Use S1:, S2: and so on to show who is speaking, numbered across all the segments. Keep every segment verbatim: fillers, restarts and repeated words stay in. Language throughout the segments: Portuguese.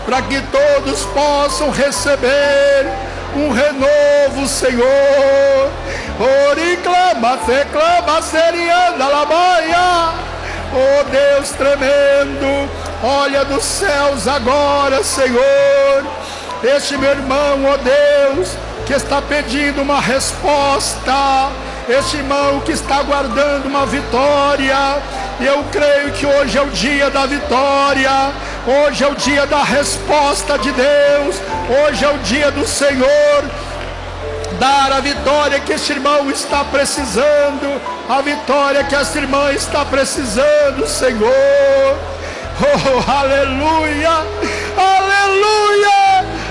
S1: para que todos possam receber um renovo, Senhor. Ori clama, fe clama, serianda labaia. Oh Deus tremendo, olha dos céus agora, Senhor. Este meu irmão, ó Deus, que está pedindo uma resposta, este irmão que está aguardando uma vitória, eu creio que hoje é o dia da vitória, hoje é o dia da resposta de Deus, hoje é o dia do Senhor dar a vitória que este irmão está precisando, a vitória que esta irmã está precisando, Senhor. Oh, aleluia, aleluia.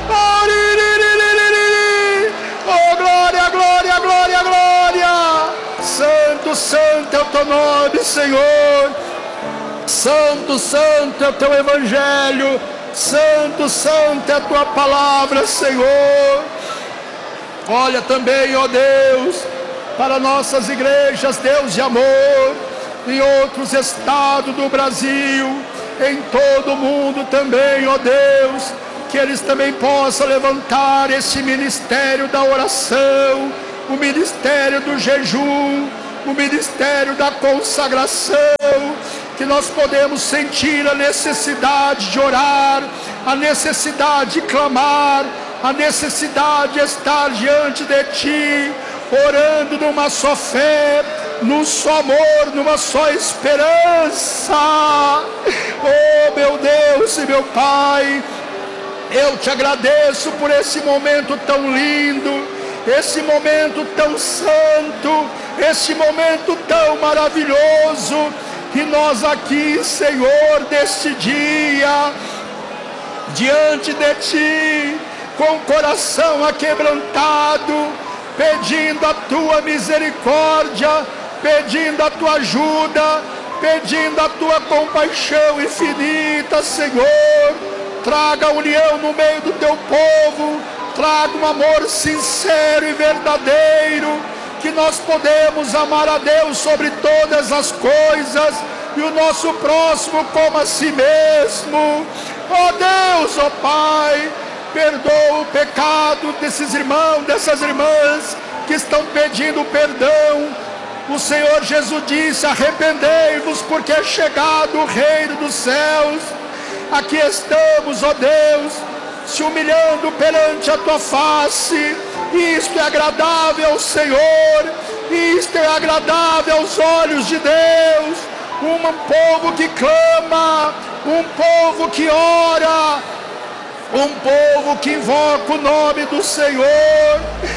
S1: Oh, glória, glória, glória, glória. Santo, santo é o teu nome, Senhor. Santo, santo é o teu evangelho. Santo, santo é a tua palavra, Senhor. Olha também, ó Deus, para nossas igrejas, Deus de amor, em outros estados do Brasil, em todo o mundo também, ó Deus, que eles também possam levantar esse ministério da oração, o ministério do jejum, o ministério da consagração, que nós podemos sentir a necessidade de orar, a necessidade de clamar, a necessidade de estar diante de Ti, orando numa só fé, num só amor, numa só esperança. Oh meu Deus e meu Pai, eu te agradeço por esse momento tão lindo, esse momento tão santo, esse momento tão maravilhoso, que nós aqui, Senhor, deste dia, diante de Ti, com o coração aquebrantado, pedindo a Tua misericórdia, pedindo a Tua ajuda, pedindo a Tua compaixão infinita, Senhor. Traga união no meio do Teu povo, traga um amor sincero e verdadeiro, que nós podemos amar a Deus sobre todas as coisas, e o nosso próximo como a si mesmo. Ó Deus, ó Pai, perdoa o pecado desses irmãos, dessas irmãs que estão pedindo perdão. O Senhor Jesus disse: arrependei-vos, porque é chegado o reino dos céus. Aqui estamos, ó Deus, se humilhando perante a Tua face. Isto é agradável ao Senhor, isto é agradável aos olhos de Deus. Um povo que clama, um povo que ora, um povo que invoca o nome do Senhor.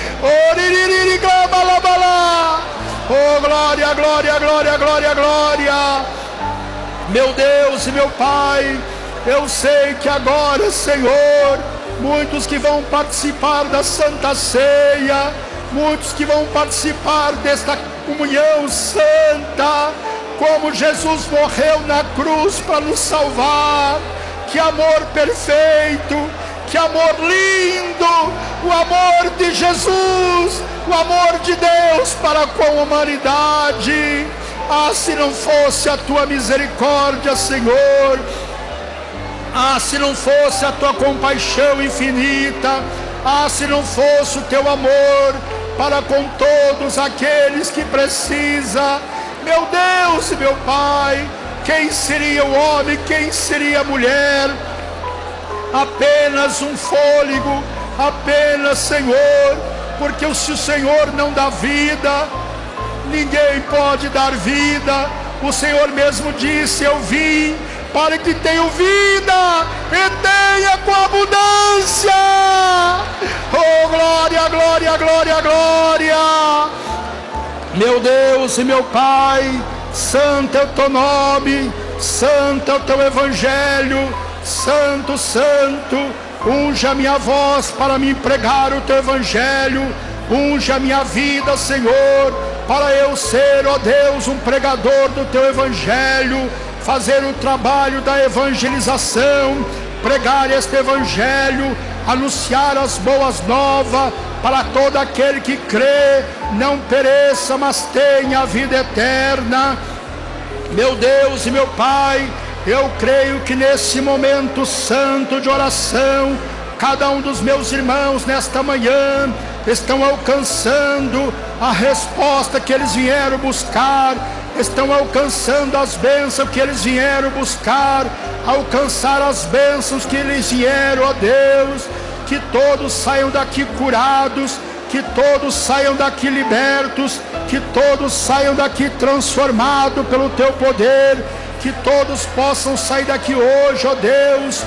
S1: Oh, glória, glória, glória, glória, glória. Meu Deus e meu Pai, eu sei que agora, Senhor, muitos que vão participar da Santa Ceia, muitos que vão participar desta comunhão santa, como Jesus morreu na cruz para nos salvar. Que amor perfeito, que amor lindo, o amor de Jesus, o amor de Deus para com a humanidade. Ah, se não fosse a Tua misericórdia, Senhor, ah, se não fosse a Tua compaixão infinita, ah, se não fosse o Teu amor para com todos aqueles que precisam, meu Deus e meu Pai, quem seria o homem, quem seria a mulher? Apenas um fôlego, apenas, Senhor, porque se o Senhor não dá vida, ninguém pode dar vida. O Senhor mesmo disse: eu vim para que tenham vida e tenha com abundância. Oh, glória, glória, glória, glória. Meu Deus e meu Pai, santo é o Teu nome, santo é o Teu evangelho, santo, santo. Unja a minha voz para me pregar o Teu evangelho, unja a minha vida, Senhor, para eu ser, ó Deus, um pregador do Teu evangelho, fazer o trabalho da evangelização, pregar este evangelho, anunciar as boas novas para todo aquele que crê, não pereça, mas tenha a vida eterna. Meu Deus e meu Pai, Eu creio que nesse momento santo de oração, cada um dos meus irmãos nesta manhã estão alcançando a resposta que eles vieram buscar, estão alcançando as bênçãos que eles vieram buscar, alcançar as bênçãos que eles vieram, ó Deus. Que todos saiam daqui curados, que todos saiam daqui libertos, que todos saiam daqui transformados pelo Teu poder, que todos possam sair daqui hoje, ó Deus,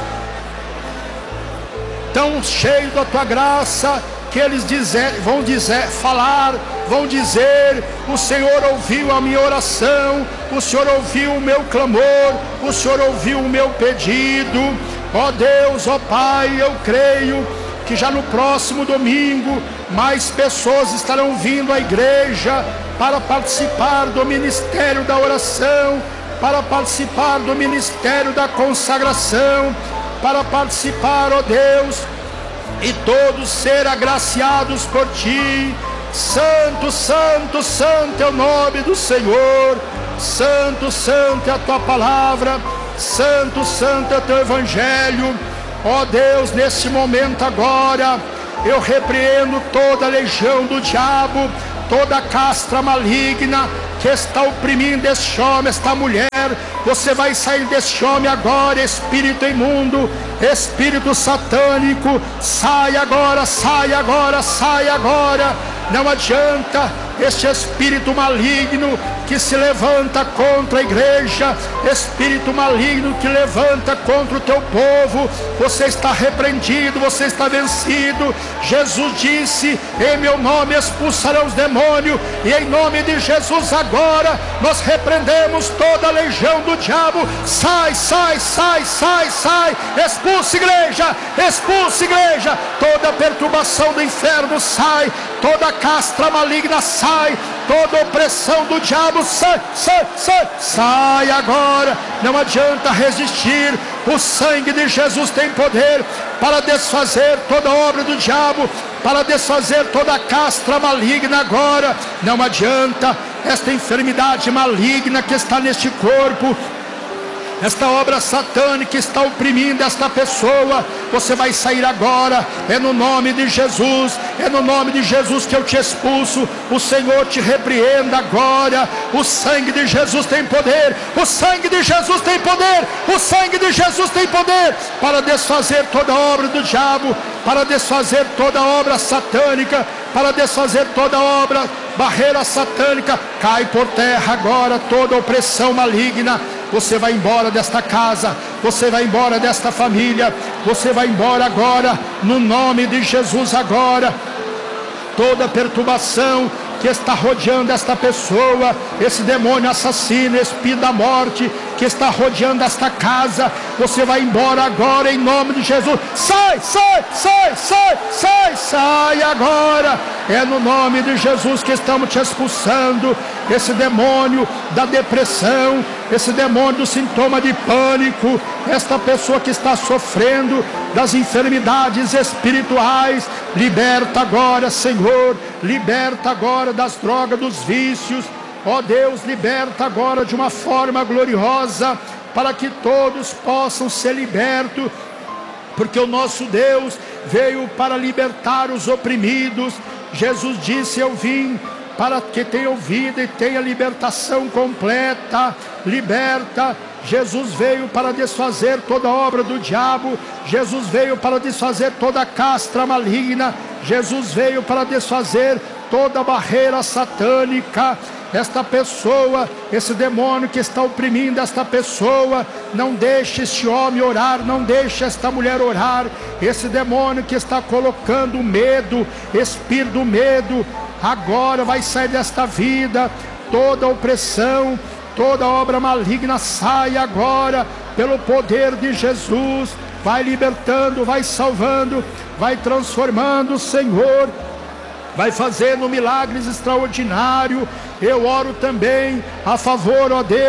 S1: tão cheios da Tua graça, que eles dizer, vão dizer, falar, vão dizer: o Senhor ouviu a minha oração, o Senhor ouviu o meu clamor, o Senhor ouviu o meu pedido. Ó Deus, ó Pai, eu creio que já no próximo domingo mais pessoas estarão vindo à igreja para participar do ministério da oração, para participar do ministério da consagração, para participar, ó Deus, e todos ser agraciados por Ti. Santo, santo, santo é o nome do Senhor. Santo, santo é a Tua palavra. Santo, santo é o Teu evangelho. Ó Deus, nesse momento agora, eu repreendo toda a legião do diabo, toda a castra maligna que está oprimindo este homem, esta mulher. Você vai sair deste homem agora, espírito imundo, espírito satânico. Sai agora, sai agora, sai agora. Não adianta este espírito maligno que se levanta contra a igreja, espírito maligno que levanta contra o teu povo. Você está repreendido, você está vencido. Jesus disse: em meu nome expulsarão os demônios, e em nome de Jesus agora nós repreendemos toda a legião do diabo. Sai, sai, sai, sai, sai. Expulsa, igreja, expulsa, igreja. Toda perturbação do inferno sai, toda castra maligna sai, toda opressão do diabo sai, sai, sai, sai agora. Não adianta resistir. O sangue de Jesus tem poder para desfazer toda obra do diabo, para desfazer toda a castra maligna agora. Não adianta esta enfermidade maligna que está neste corpo, esta obra satânica que está oprimindo esta pessoa. Você vai sair agora, é no nome de Jesus, é no nome de Jesus que eu te expulso. O Senhor te repreenda agora. O sangue de Jesus tem poder, o sangue de Jesus tem poder, o sangue de Jesus tem poder para desfazer toda obra do diabo, para desfazer toda obra satânica, para desfazer toda obra, barreira satânica. Cai por terra agora toda opressão maligna. Você vai embora desta casa, você vai embora desta família, você vai embora agora, no nome de Jesus agora. Toda perturbação que está rodeando esta pessoa, esse demônio assassino, espírito da morte que está rodeando esta casa, você vai embora agora em nome de Jesus. Sai, sai, sai, sai, sai, sai agora. É no nome de Jesus que estamos te expulsando esse demônio da depressão, esse demônio do sintoma de pânico, esta pessoa que está sofrendo das enfermidades espirituais. Liberta agora, Senhor, liberta agora das drogas, dos vícios. Ó Deus, liberta agora de uma forma gloriosa, para que todos possam ser libertos, porque o nosso Deus veio para libertar os oprimidos. Jesus disse: eu vim para que tenham vida e tenha libertação completa. Liberta. Jesus veio para desfazer toda obra do diabo. Jesus veio para desfazer toda castra maligna. Jesus veio para desfazer toda barreira satânica. Esta pessoa, esse demônio que está oprimindo esta pessoa, não deixe este homem orar, não deixe esta mulher orar. Esse demônio que está colocando medo, espírito do medo, agora vai sair desta vida. Toda opressão, toda obra maligna sai agora, pelo poder de Jesus. Vai libertando, vai salvando, vai transformando, Senhor. Vai fazendo milagres extraordinários. Eu oro também a favor, ó Deus,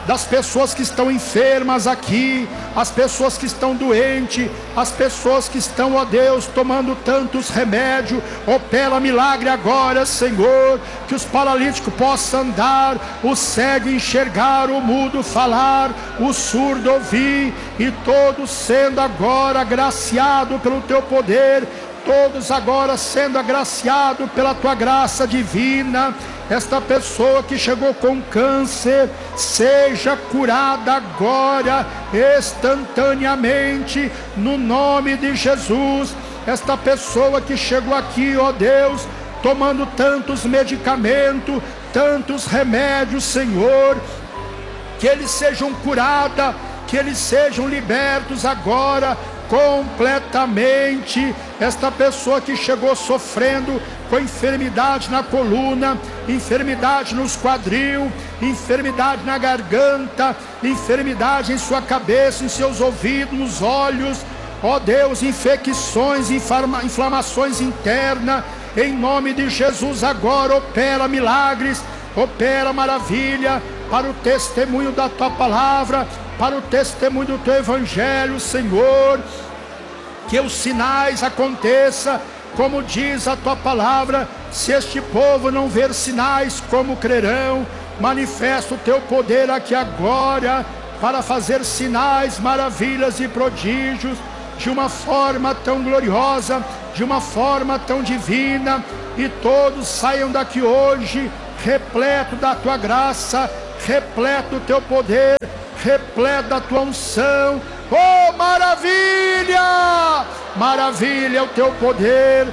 S1: das pessoas que estão enfermas aqui, as pessoas que estão doentes, as pessoas que estão, ó Deus, tomando tantos remédios. Opera milagre agora, Senhor, que os paralíticos possam andar, o cego enxergar, o mudo falar, o surdo ouvir, e todos sendo agora agraciados pelo teu poder, todos agora sendo agraciados pela tua graça divina. Esta pessoa que chegou com câncer seja curada agora, instantaneamente, no nome de Jesus. Esta pessoa que chegou aqui, ó Deus, tomando tantos medicamentos, tantos remédios, Senhor, que eles sejam curados, que eles sejam libertos agora, completamente. Esta pessoa que chegou sofrendo com enfermidade na coluna, enfermidade nos quadril, enfermidade na garganta, enfermidade em sua cabeça, em seus ouvidos, nos olhos, ó Deus, infecções, inflamações internas, em nome de Jesus agora opera milagres, opera maravilha, para o testemunho da tua palavra, para o testemunho do teu evangelho, Senhor. Que os sinais aconteçam, como diz a tua palavra: se este povo não ver sinais, como crerão? Manifesta o teu poder aqui agora, para fazer sinais, maravilhas e prodígios, de uma forma tão gloriosa, de uma forma tão divina, e todos saiam daqui hoje repleto da tua graça, repleto do teu poder, repleto da tua unção. Oh, maravilha! Maravilha é o teu poder.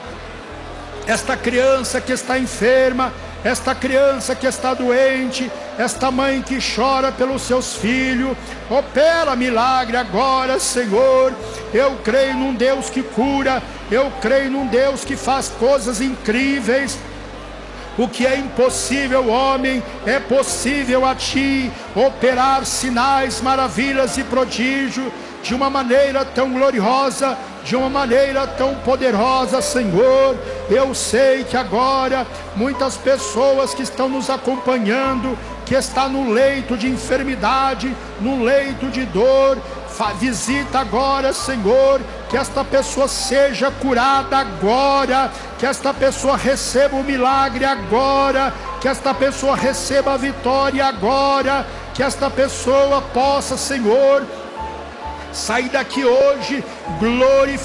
S1: Esta criança que está enferma, esta criança que está doente, esta mãe que chora pelos seus filhos, opera milagre agora, Senhor. Eu creio num Deus que cura, eu creio num Deus que faz coisas incríveis. O que é impossível, homem, é possível a ti. Operar sinais, maravilhas e prodígio de uma maneira tão gloriosa, de uma maneira tão poderosa, Senhor. Eu sei que agora muitas pessoas que estão nos acompanhando, que está no leito de enfermidade, no leito de dor, visita agora, Senhor, que esta pessoa seja curada agora, que esta pessoa receba o milagre agora, que esta pessoa receba a vitória agora, que esta pessoa possa, Senhor, sair daqui hoje glorificada,